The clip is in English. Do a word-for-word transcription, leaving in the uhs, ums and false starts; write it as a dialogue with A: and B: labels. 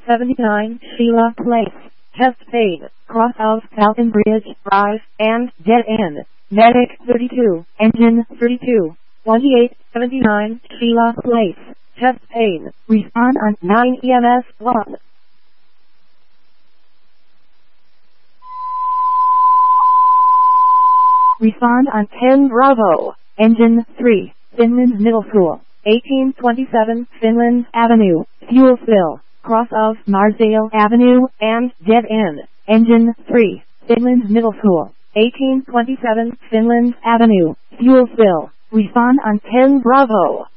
A: seventy-nine, Sheila Place. Chest pain, cross of Falcon Bridge, Drive, and dead end. Medic thirty-two, engine thirty-two. twenty-eight seventy-nine, Sheila Place. Chest pain, respond on nine E M S one. Respond on ten Bravo, engine three, Finland Middle School. eighteen twenty-seven, Finland Avenue, fuel spill, cross of Marsdale Avenue, and dead end. Engine three, Finland Middle School. eighteen twenty-seven, Finland Avenue, fuel spill. Respond on ten Bravo.